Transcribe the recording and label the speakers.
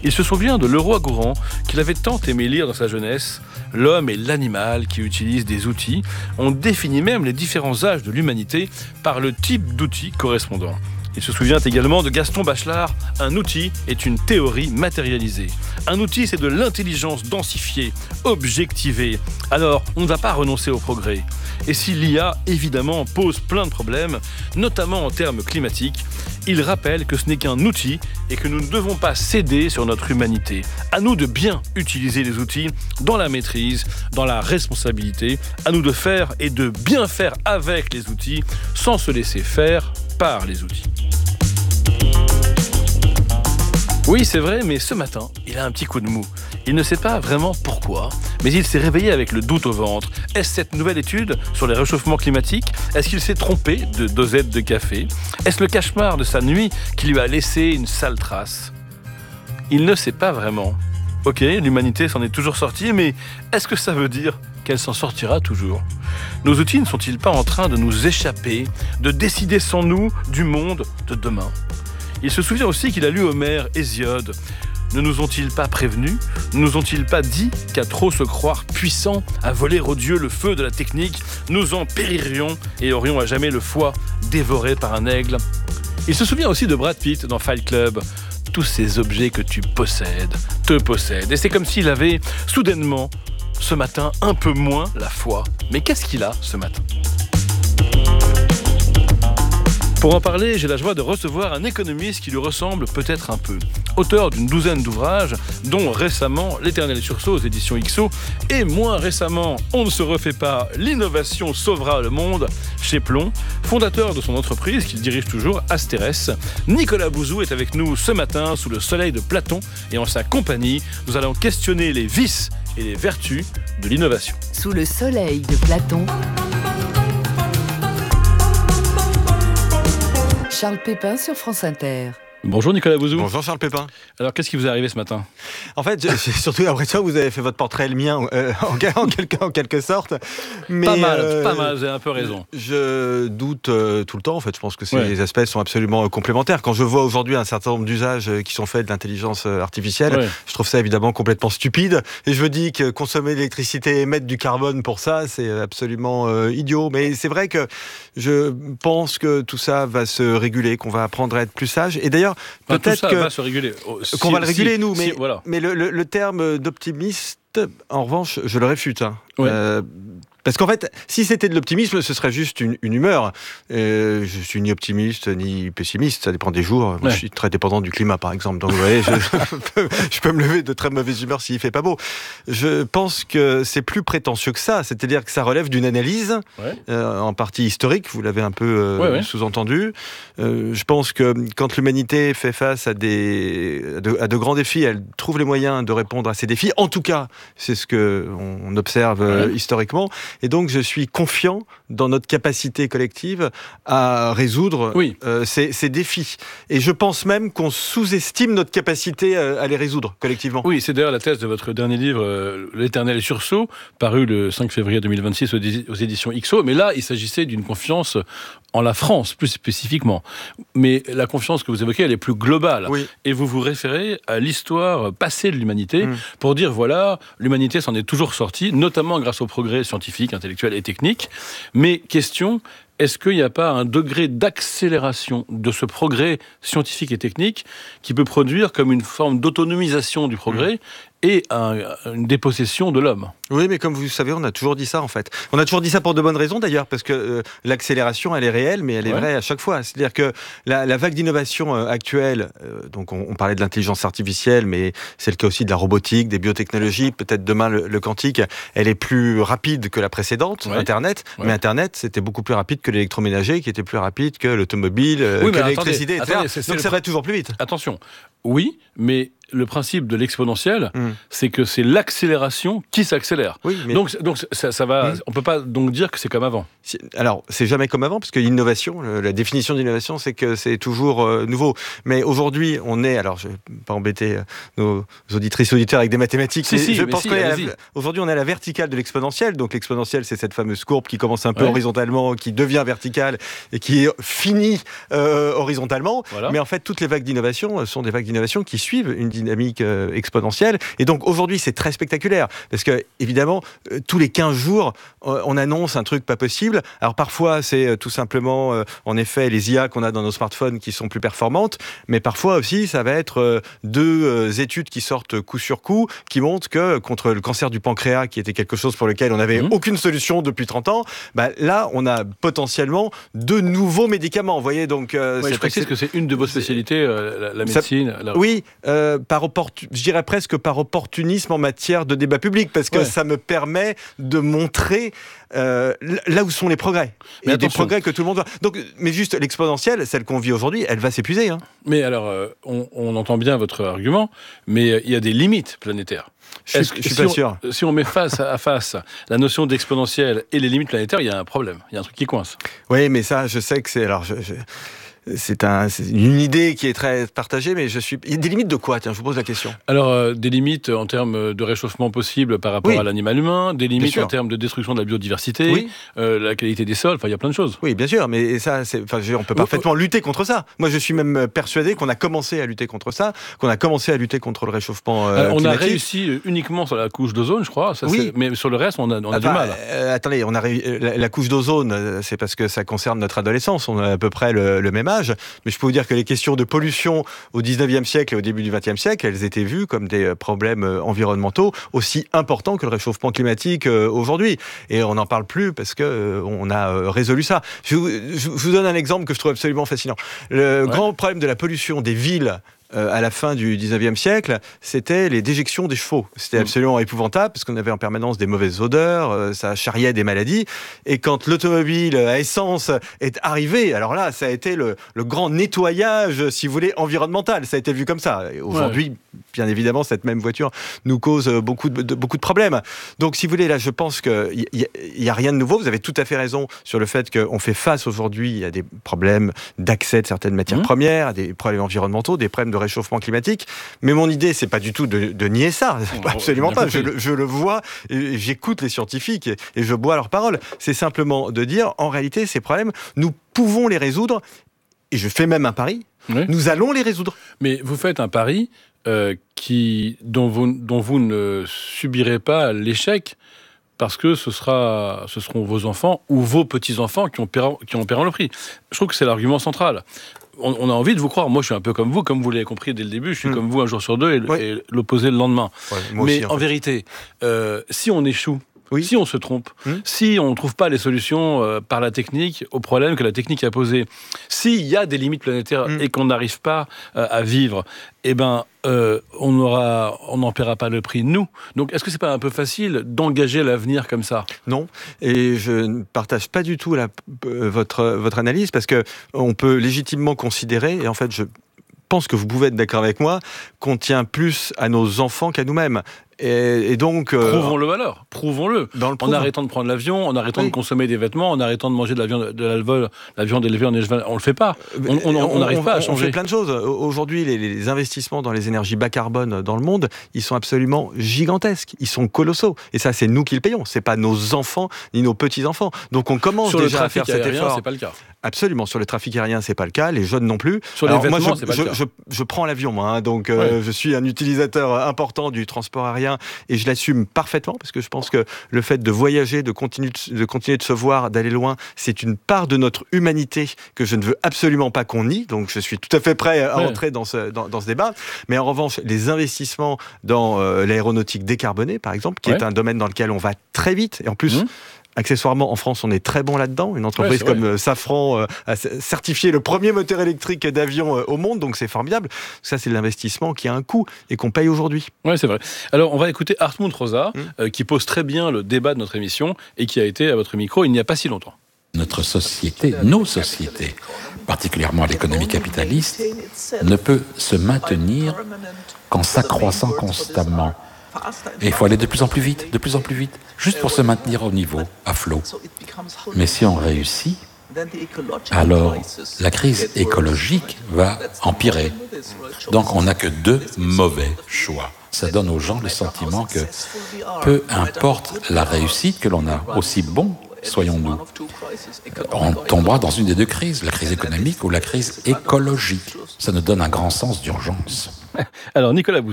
Speaker 1: Il se souvient de Leroi-Gourhan qu'il avait tant aimé lire dans sa jeunesse. L'homme et l'animal qui utilisent des outils. On définit même les différents âges de l'humanité par le type d'outil correspondant. Il se souvient également de Gaston Bachelard. Un outil est une théorie matérialisée. Un outil, c'est de l'intelligence densifiée, objectivée. Alors, on ne va pas renoncer au progrès. Et si l'IA, évidemment, pose plein de problèmes, notamment en termes climatiques, il rappelle que ce n'est qu'un outil et que nous ne devons pas céder sur notre humanité. À nous de bien utiliser les outils dans la maîtrise, dans la responsabilité. À nous de faire et de bien faire avec les outils, sans se laisser faire par les outils. Oui, c'est vrai, mais ce matin, il a un petit coup de mou. Il ne sait pas vraiment pourquoi, mais il s'est réveillé avec le doute au ventre. Est-ce cette nouvelle étude sur les réchauffements climatiques ? Est-ce qu'il s'est trompé de dosette de café ? Est-ce le cauchemar de sa nuit qui lui a laissé une sale trace ? Il ne sait pas vraiment. Ok, l'humanité s'en est toujours sortie, mais est-ce que ça veut dire qu'elle s'en sortira toujours ? Nos outils ne sont-ils pas en train de nous échapper, de décider sans nous du monde de demain ? Il se souvient aussi qu'il a lu Homère, Hésiode. Ne nous ont-ils pas prévenus ? Ne nous ont-ils pas dit qu'à trop se croire puissants, à voler aux dieux le feu de la technique, nous en péririons et aurions à jamais le foie dévoré par un aigle ? Il se souvient aussi de Brad Pitt dans Fight Club. Tous ces objets que tu possèdes, te possèdent. Et c'est comme s'il avait soudainement, ce matin, un peu moins la foi. Mais qu'est-ce qu'il a ce matin ? Pour en parler, j'ai la joie de recevoir un économiste qui lui ressemble peut-être un peu. Auteur d'une douzaine d'ouvrages, dont récemment L'Éternel sursaut aux éditions XO, et moins récemment On ne se refait pas, l'innovation sauvera le monde, chez Plon. Fondateur de son entreprise qu'il dirige toujours, Asterès, Nicolas Bouzou est avec nous ce matin sous le soleil de Platon, et en sa compagnie, nous allons questionner les vices et les vertus de l'innovation.
Speaker 2: Sous le soleil de Platon, Charles Pépin sur France Inter.
Speaker 1: Bonjour Nicolas Bouzou.
Speaker 3: Bonjour Charles Pépin.
Speaker 1: Alors qu'est-ce qui vous est arrivé ce matin ?
Speaker 3: En fait, j'ai surtout l'impression que vous avez fait votre portrait et le mien en quelque sorte. Mais,
Speaker 1: pas mal, vous avez un peu raison.
Speaker 3: Je doute tout le temps en fait. Je pense que ces aspects sont absolument complémentaires. Quand je vois aujourd'hui un certain nombre d'usages qui sont faits de l'intelligence artificielle, je trouve ça évidemment complètement stupide. Et je me dis que consommer de l'électricité et émettre du carbone pour ça, c'est absolument idiot. Mais c'est vrai que je pense que tout ça va se réguler, qu'on va apprendre à être plus sage. Et d'ailleurs, peut-être
Speaker 1: tout ça va se réguler.
Speaker 3: Qu'on va le réguler nous, mais,
Speaker 1: voilà.
Speaker 3: Mais le terme d'optimiste, en revanche, je le réfute. Parce qu'en fait, si c'était de l'optimisme, ce serait juste une humeur. Je suis ni optimiste ni pessimiste, ça dépend des jours. Moi, je suis très dépendant du climat, par exemple. Donc, vous voyez, je peux me lever de très mauvaise humeur s'il fait pas beau. Je pense que c'est plus prétentieux que ça. C'est-à-dire que ça relève d'une analyse, en partie historique. Vous l'avez un peu sous-entendu. Je pense que quand l'humanité fait face à de grands défis, elle trouve les moyens de répondre à ces défis. En tout cas, c'est ce que on observe historiquement. Et donc, je suis confiant dans notre capacité collective à résoudre ces défis. Et je pense même qu'on sous-estime notre capacité à les résoudre collectivement.
Speaker 1: Oui, c'est d'ailleurs la thèse de votre dernier livre, L'Éternel sursaut, paru le 5 février 2026 aux éditions XO. Mais là, il s'agissait d'une confiance en la France, plus spécifiquement. Mais la confiance que vous évoquez, elle est plus globale. Oui. Et vous vous référez à l'histoire passée de l'humanité pour dire, voilà, l'humanité s'en est toujours sortie, notamment grâce au progrès scientifique, intellectuel et technique. Mais question, est-ce qu'il n'y a pas un degré d'accélération de ce progrès scientifique et technique qui peut produire comme une forme d'autonomisation du progrès et une dépossession de l'homme ?
Speaker 3: Oui, mais comme vous savez, on a toujours dit ça, en fait. On a toujours dit ça pour de bonnes raisons, d'ailleurs, parce que l'accélération, elle est réelle, mais elle est vraie à chaque fois. C'est-à-dire que la vague d'innovation actuelle, donc on parlait de l'intelligence artificielle, mais c'est le cas aussi de la robotique, des biotechnologies, peut-être demain le quantique, elle est plus rapide que la précédente, Internet, mais Internet, c'était beaucoup plus rapide que l'électroménager, qui était plus rapide que l'automobile, que l'électricité, etc. Donc ça va toujours plus vite.
Speaker 1: Attention, oui, mais le principe de l'exponentiel, c'est que c'est l'accélération qui s'accélère. Oui, mais... Donc ça va. On peut pas donc dire que c'est comme avant.
Speaker 3: Alors, c'est jamais comme avant, parce que l'innovation, la définition d'innovation, c'est que c'est toujours nouveau. Mais aujourd'hui, on est. Alors, je vais pas embêter nos auditrices et auditeurs avec des mathématiques. Aujourd'hui, on est à la verticale de l'exponentiel. Donc, l'exponentiel, c'est cette fameuse courbe qui commence un peu horizontalement, qui devient verticale et qui finit horizontalement. Voilà. Mais en fait, toutes les vagues d'innovation sont des vagues d'innovation qui suivent une dynamique exponentielle. Et donc aujourd'hui, c'est très spectaculaire parce que évidemment, tous les 15 jours, on annonce un truc pas possible. Alors parfois, c'est tout simplement, en effet, les IA qu'on a dans nos smartphones qui sont plus performantes, mais parfois aussi, ça va être deux études qui sortent coup sur coup, qui montrent que contre le cancer du pancréas, qui était quelque chose pour lequel on n'avait aucune solution depuis 30 ans, là, on a potentiellement de nouveaux médicaments. Vous voyez, donc...
Speaker 1: je précise que c'est une de vos spécialités, la médecine.
Speaker 3: Oui, je dirais presque par opportunisme en matière de débat public, parce que ça me permet de montrer là où sont les progrès. Il y a des progrès que tout le monde voit. Donc, mais juste l'exponentielle, celle qu'on vit aujourd'hui, elle va s'épuiser.
Speaker 1: Mais alors, on entend bien votre argument, mais il y a des limites planétaires.
Speaker 3: Je suis pas sûr.
Speaker 1: Si on met face à face la notion d'exponentielle et les limites planétaires, il y a un problème. Il y a un truc qui coince.
Speaker 3: Oui, mais ça, je sais que c'est... Alors, c'est une idée qui est très partagée, mais il y a des limites de quoi? Tiens, je vous pose la question.
Speaker 1: Alors, des limites en termes de réchauffement possible par rapport à l'animal humain, des limites en termes de destruction de la biodiversité, la qualité des sols, il y a plein de choses. Oui,
Speaker 3: bien sûr, mais ça, on peut parfaitement lutter contre ça. Moi, je suis même persuadé qu'on a commencé à lutter contre ça, qu'on a commencé à lutter contre le réchauffement climatique.
Speaker 1: On a réussi uniquement sur la couche d'ozone, je crois, mais sur le reste, on a du mal.
Speaker 3: Attendez, la couche d'ozone, c'est parce que ça concerne notre adolescence, on a à peu près le même âge. Mais je peux vous dire que les questions de pollution au 19e siècle et au début du 20e siècle, elles étaient vues comme des problèmes environnementaux aussi importants que le réchauffement climatique aujourd'hui. Et on n'en parle plus parce qu'on a résolu ça. Je vous donne un exemple que je trouve absolument fascinant. Le grand problème de la pollution des villes à la fin du 19e siècle, c'était les déjections des chevaux. C'était absolument épouvantable parce qu'on avait en permanence des mauvaises odeurs, ça charriait des maladies. Et quand l'automobile à essence est arrivée, alors là, ça a été le grand nettoyage, si vous voulez, environnemental. Ça a été vu comme ça. Et aujourd'hui, bien évidemment, cette même voiture nous cause beaucoup de problèmes. Donc, si vous voulez, là, je pense qu'il n'y a rien de nouveau. Vous avez tout à fait raison sur le fait qu'on fait face aujourd'hui à des problèmes d'accès de certaines matières premières, à des problèmes environnementaux, des problèmes de réchauffement climatique, mais mon idée, c'est pas du tout de nier ça, absolument pas. Je le vois, et j'écoute les scientifiques et je bois leurs paroles. C'est simplement de dire, en réalité, ces problèmes, nous pouvons les résoudre, et je fais même un pari, nous allons les résoudre.
Speaker 1: Mais vous faites un pari dont vous ne subirez pas l'échec, parce que ce seront vos enfants ou vos petits-enfants qui en paieront le prix. Je trouve que c'est l'argument central. On a envie de vous croire. Moi, je suis un peu comme vous l'avez compris dès le début, je suis comme vous un jour sur deux et l'opposé le lendemain. Mais en vérité, si on échoue, si on se trompe, si on ne trouve pas les solutions par la technique aux problèmes que la technique a posés, s'il y a des limites planétaires et qu'on n'arrive pas à vivre, on n'en paiera pas le prix, nous. Donc, est-ce que c'est pas un peu facile d'engager l'avenir comme ça?
Speaker 3: Non, et je ne partage pas du tout votre analyse, parce que on peut légitimement considérer, et en fait, je pense que vous pouvez être d'accord avec moi, qu'on tient plus à nos enfants qu'à nous-mêmes. Et donc...
Speaker 1: Prouvons-le alors, prouvons-le. En arrêtant de prendre l'avion, en arrêtant de consommer des vêtements, en arrêtant de manger de la viande élevée en élevage, on le fait pas. On n'arrive pas à changer.
Speaker 3: On fait plein de choses. Aujourd'hui, les investissements dans les énergies bas carbone dans le monde, ils sont absolument gigantesques. Ils sont colossaux. Et ça, c'est nous qui le payons. C'est pas nos enfants ni nos petits-enfants. Donc on commence déjà à faire cet effort.
Speaker 1: C'est pas le cas.
Speaker 3: Absolument. Sur le trafic aérien, c'est pas le cas. Les jeunes non plus.
Speaker 1: Sur les vêtements, moi, c'est pas le cas.
Speaker 3: Je prends l'avion, moi. Donc je suis un utilisateur important du transport aérien. Et je l'assume parfaitement, parce que je pense que le fait de voyager, de continuer de se voir, d'aller loin, c'est une part de notre humanité que je ne veux absolument pas qu'on nie. Donc je suis tout à fait prêt à entrer dans ce débat. Mais en revanche, les investissements dans l'aéronautique décarbonée, par exemple, qui est un domaine dans lequel on va très vite, et en plus... Accessoirement, en France, on est très bon là-dedans. Une entreprise comme Safran a certifié le premier moteur électrique d'avion au monde, donc c'est formidable. Ça, c'est de l'investissement qui a un coût et qu'on paye aujourd'hui.
Speaker 1: Oui, c'est vrai. Alors, on va écouter Hartmut Rosa, qui pose très bien le débat de notre émission et qui a été à votre micro il n'y a pas si longtemps.
Speaker 4: Notre société, nos sociétés, particulièrement l'économie capitaliste, ne peut se maintenir qu'en s'accroissant constamment. Et il faut aller de plus en plus vite, juste pour se maintenir au niveau, à flot. Mais si on réussit, alors la crise écologique va empirer. Donc on n'a que deux mauvais choix. Ça donne aux gens le sentiment que peu importe la réussite que l'on a, aussi bon soyons-nous. On tombera dans une des deux crises, la crise économique ou la crise écologique. Ça nous donne un grand sens d'urgence.
Speaker 1: Alors, Nicolas